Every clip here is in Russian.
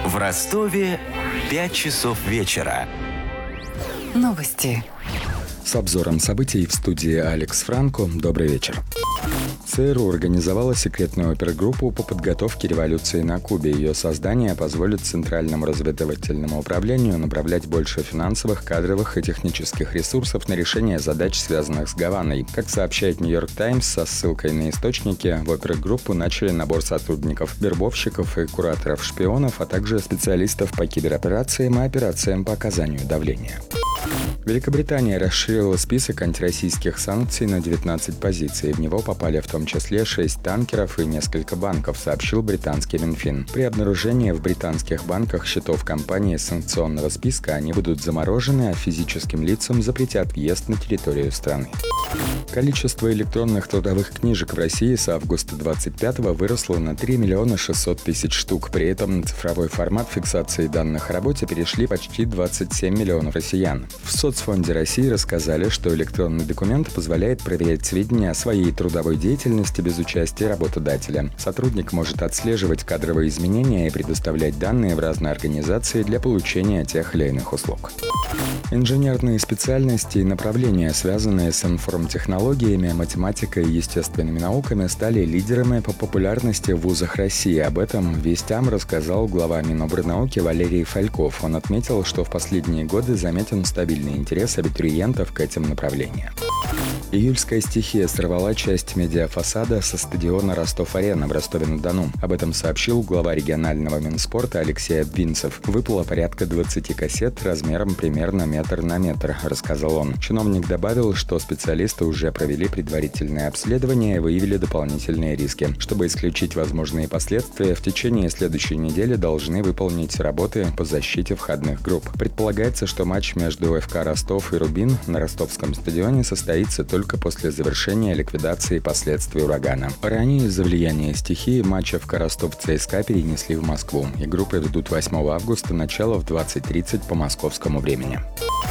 В Ростове 5 часов вечера. Новости. С обзором событий в студии Алекс Франко. Добрый вечер. ЦРУ организовала секретную опергруппу по подготовке революции на Кубе. Ее создание позволит Центральному разведывательному управлению направлять больше финансовых, кадровых и технических ресурсов на решение задач, связанных с Гаваной. Как сообщает «Нью-Йорк Таймс» со ссылкой на источники, в опергруппу начали набор сотрудников, вербовщиков и кураторов-шпионов, а также специалистов по кибероперациям и операциям по оказанию давления. Великобритания расширила список антироссийских санкций на 19 позиций. В него попали в том числе 6 танкеров и несколько банков, сообщил британский Минфин. При обнаружении в британских банках счетов компании санкционного списка они будут заморожены, а физическим лицам запретят въезд на территорию страны. Количество электронных трудовых книжек в России с августа 25-го выросло на 3 миллиона 600 тысяч штук. При этом на цифровой формат фиксации данных о работе перешли почти 27 миллионов россиян. В Соцфонде России рассказали, что электронный документ позволяет проверять сведения о своей трудовой деятельности без участия работодателя. Сотрудник может отслеживать кадровые изменения и предоставлять данные в разные организации для получения тех или иных услуг. Инженерные специальности и направления, связанные с информтехнологиями, математикой и естественными науками, стали лидерами по популярности в вузах России. Об этом «Вестям» рассказал глава Минобрнауки Валерий Фальков. Он отметил, что в последние годы заметен стабильный интерес абитуриентов к этим направлениям. Июльская стихия сорвала часть медиафасада со стадиона Ростов-Арена в Ростове-на-Дону. Об этом сообщил глава регионального Минспорта Алексей Обвинцев. Выпало порядка 20 кассет размером примерно метр на метр, рассказал он. Чиновник добавил, что специалисты уже провели предварительное обследование и выявили дополнительные риски. Чтобы исключить возможные последствия, в течение следующей недели должны выполнить работы по защите входных групп. Предполагается, что матч между ФК Ростов и Рубин на ростовском стадионе состоится только после завершения ликвидации последствий урагана. Ранее из-за влияния стихии матч ФК Ростов-ЦСКА перенесли в Москву. Игру проведут 8 августа, начало в 20:30 по московскому времени.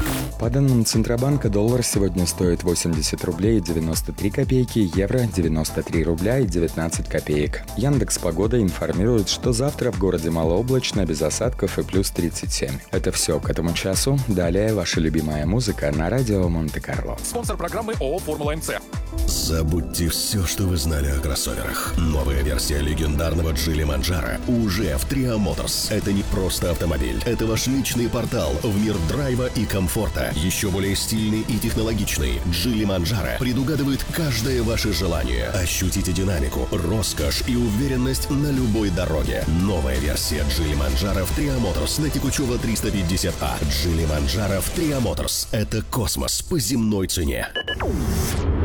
По данным Центробанка, доллар сегодня стоит 80 рублей и 93 копейки, евро 93 рубля и 19 копеек. Яндекс.Погода информирует, что завтра в городе малооблачно, без осадков и плюс 37. Это все к этому часу. Далее ваша любимая музыка на радио Монте-Карло. Спонсор программы ООО «Формула МЦ». Забудьте все, что вы знали о кроссоверах. Новая версия легендарного Geely Manjaro уже в Tria Motors. Это не просто автомобиль. Это ваш личный портал в мир драйва и комфорта. Еще более стильный и технологичный Geely Manjaro предугадывает каждое ваше желание. Ощутите динамику, роскошь и уверенность на любой дороге. Новая версия Geely Manjaro в Tria Motors на Текучева 350А. Geely Manjaro в Tria Motors. Это космос по земной цене.